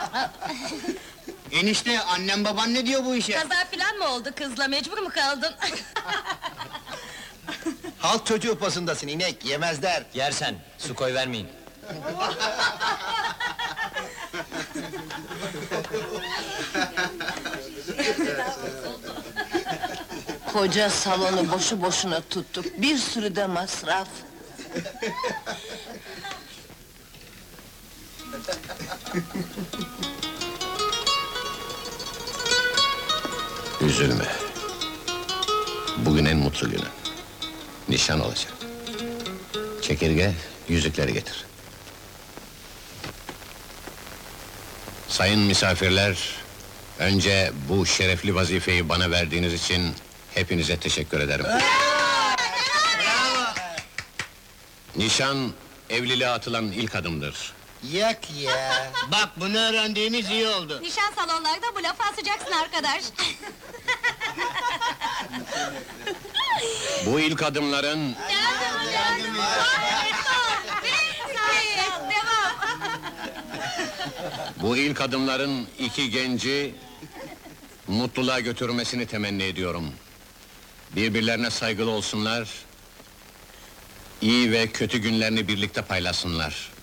Enişte, annem baban ne diyor bu işe? Kaza filan mı oldu kızla, mecbur mu kaldın? Halk çocuğu pasındasın inek, yemezler. Yersen, su koy vermeyin. Koca salonu boşu boşuna tuttuk, bir sürü de masraf. Üzülme. Bugün en mutlu günün. Nişan olacak. Çekirge, yüzükleri getir. Sayın misafirler, önce bu şerefli vazifeyi bana verdiğiniz için hepinize teşekkür ederim. Nişan, evliliğe atılan ilk adımdır. Yak ya! Bak, bunu öğrendiğimiz iyi oldu. Nişan salonlarda bu lafı asacaksın arkadaş! Bu ilk adımların Bu ilk adımların iki genci mutluluğa götürmesini temenni ediyorum. Birbirlerine saygılı olsunlar, iyi ve kötü günlerini birlikte paylaşsınlar.